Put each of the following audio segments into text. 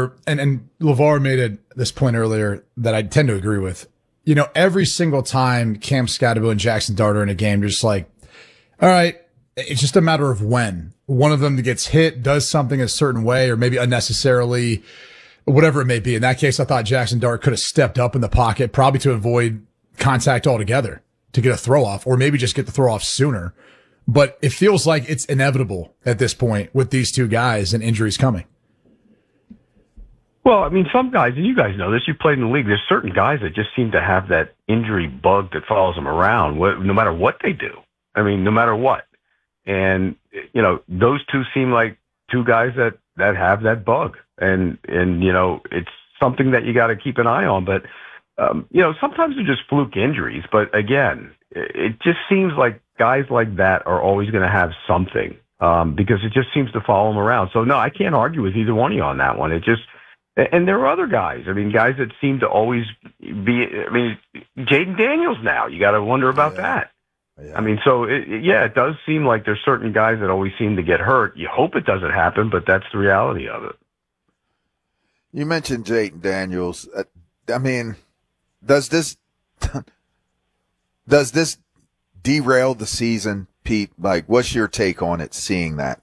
where, and LeVar made this point earlier that I tend to agree with. You know, every single time Cam Scotabo and Jackson Dart are in a game, you're just like, all right, it's just a matter of when one of them gets hit, does something a certain way, or maybe unnecessarily, whatever it may be. In that case, I thought Jackson Dart could have stepped up in the pocket, probably to avoid contact altogether, to get a throw off, or maybe just get the throw off sooner. But it feels like it's inevitable at this point with these two guys and injuries coming. Well, I mean, some guys, and you guys know this, you played in the league, there's certain guys that just seem to have that injury bug that follows them around, no matter what they do. I mean, no matter what. And, you know, those two seem like two guys that have that bug. And you know, it's something that you got to keep an eye on. But, you know, sometimes they're just fluke injuries. But, again, it just seems like guys like that are always going to have something because it just seems to follow them around. So, no, I can't argue with either one of you on that one. It just... And there are other guys. I mean, guys that seem to always be. I mean, Jaden Daniels now. You got to wonder about that. Yeah. I mean, so it does seem like there's certain guys that always seem to get hurt. You hope it doesn't happen, but that's the reality of it. You mentioned Jaden Daniels. I mean, does this derail the season, Pete? Like, what's your take on it? Seeing that.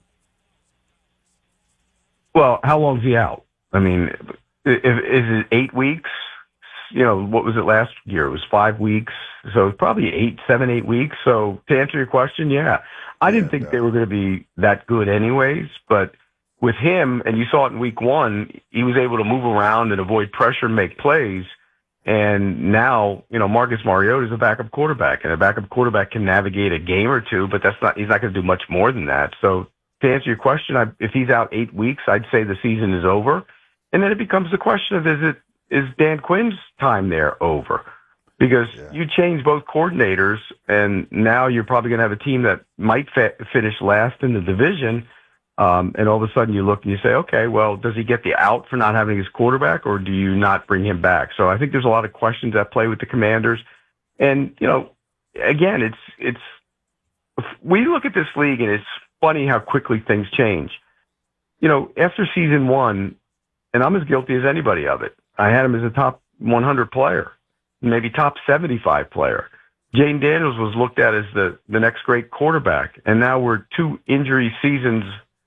Well, how long's he out? I mean, is it 8 weeks? You know, what was it last year? It was 5 weeks. So it's probably 7, 8 weeks. So to answer your question, I didn't think they were going to be that good anyways. But with him, and you saw it in week 1, he was able to move around and avoid pressure and make plays. And now, you know, Marcus Mariota is a backup quarterback, and a backup quarterback can navigate a game or two, but he's not going to do much more than that. So to answer your question, if he's out 8 weeks, I'd say the season is over. And then it becomes the question of, is Dan Quinn's time there over? Because you change both coordinators, and now you're probably going to have a team that might finish last in the division. And all of a sudden you look and you say, okay, well, does he get the out for not having his quarterback, or do you not bring him back? So I think there's a lot of questions at play with the Commanders. And, you know, again, it's we look at this league, and it's funny how quickly things change. You know, after season 1, and I'm as guilty as anybody of it, I had him as a top 100 player, maybe top 75 player. Jaden Daniels was looked at as the next great quarterback, and now we're 2 injury seasons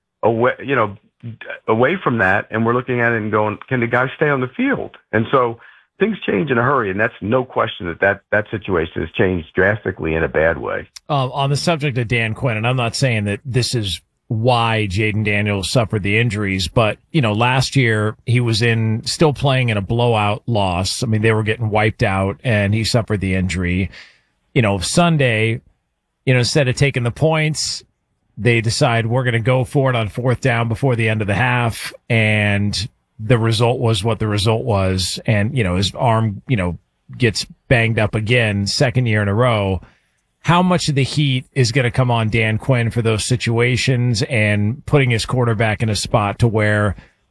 away from that, and we're looking at it and going, can the guy stay on the field? And so things change in a hurry, and that's no question that situation has changed drastically in a bad way. On the subject of Dan Quinn, and I'm not saying that this is why Jaden Daniels suffered the injuries, but, you know, last year he was still playing in a blowout loss. I mean, they were getting wiped out, and he suffered the injury. You know, Sunday, you know, instead of taking the points, they decide we're going to go for it on 4th down before the end of the half, and the result was what the result was. And, you know, his arm, you know, gets banged up again, second year in a row. How much of the heat is going to come on Dan Quinn for those situations and putting his quarterback in a spot to where,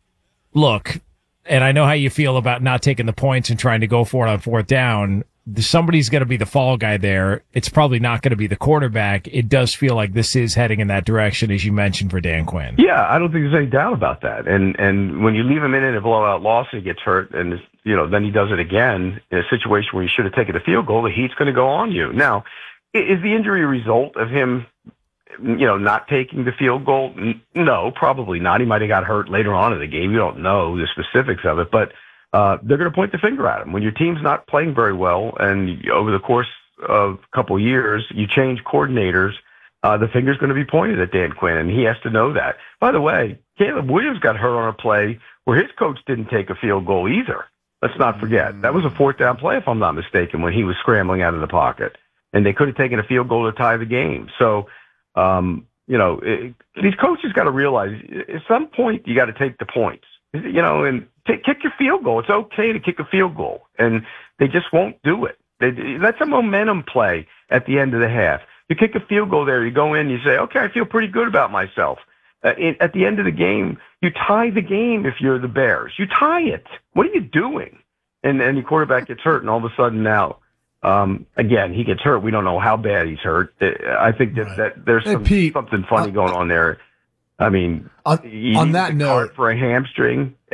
look, and I know how you feel about not taking the points and trying to go for it on 4th down. Somebody's going to be the fall guy there. It's probably not going to be the quarterback. It does feel like this is heading in that direction, as you mentioned, for Dan Quinn. Yeah, I don't think there's any doubt about that. And when you leave him in a blowout loss, he gets hurt, and, you know, then he does it again in a situation where you should have taken a field goal, the heat's going to go on you. Now, is the injury a result of him, you know, not taking the field goal? No, probably not. He might have got hurt later on in the game. You don't know the specifics of it, but they're going to point the finger at him. When your team's not playing very well, and over the course of a couple of years, you change coordinators, the finger's going to be pointed at Dan Quinn, and he has to know that. By the way, Caleb Williams got hurt on a play where his coach didn't take a field goal either. Let's not forget. That was a 4th down play, if I'm not mistaken, when he was scrambling out of the pocket. And they could have taken a field goal to tie the game. So, you know, these coaches got to realize at some point you got to take the points, you know, and kick your field goal. It's okay to kick a field goal. And they just won't do it. That's a momentum play at the end of the half. You kick a field goal there, you go in, you say, okay, I feel pretty good about myself. At the end of the game, you tie the game if you're the Bears. You tie it. What are you doing? And your quarterback gets hurt, and all of a sudden now, again, he gets hurt. We don't know how bad he's hurt. I think that there's something funny going on there. I mean, on that note, for a hamstring.